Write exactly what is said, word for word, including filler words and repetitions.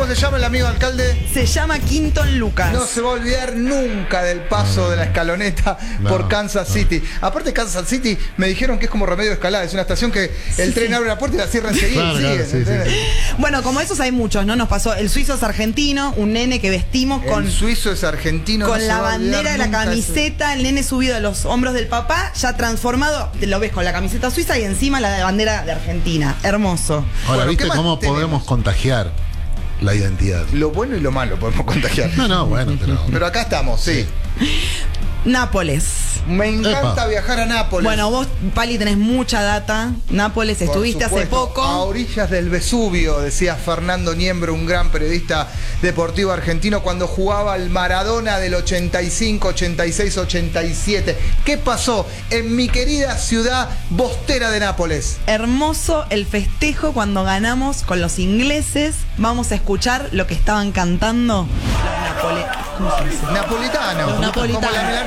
se llama el amigo alcalde? Se llama Quinton Lucas. No se va a olvidar nunca del paso de la escaloneta no, por Kansas no. City. Aparte, Kansas City me dijeron que es como Remedio Escalada. Es una estación que el Sí, tren sí. abre la puerta y la cierra enseguida. Claro, y sigue, claro, sí, ¿entendés? sí. Bueno, como esos hay muchos, ¿no? Nos pasó. El suizo es argentino, un nene que vestimos con, El suizo es argentino. con no se la va a olvidar bandera de la nunca ese- camiseta, el nene subido a los hombros del papá, ya transformado, lo ves con la camiseta suiza y encima la bandera de Argentina. Hermoso. Ahora, Bueno, ¿qué ¿viste más cómo tenemos? podemos contagiar la identidad? Lo bueno y lo malo podemos contagiar. No, no, bueno, pero... Pero acá estamos, sí. Nápoles. Me encanta Epa. viajar a Nápoles. Bueno, vos, Pali, tenés mucha data. Nápoles, Por estuviste hace supuesto, poco. A orillas del Vesubio, decía Fernando Niembro, un gran periodista deportivo argentino, cuando jugaba el Maradona del ochenta y cinco, ochenta y seis, ochenta y siete. ¿Qué pasó en mi querida ciudad bostera de Nápoles? Hermoso el festejo cuando ganamos con los ingleses. Vamos a escuchar lo que estaban cantando. Los napole... ¿Cómo se dice? Napolitano. Los napolitanos. Como la milanesa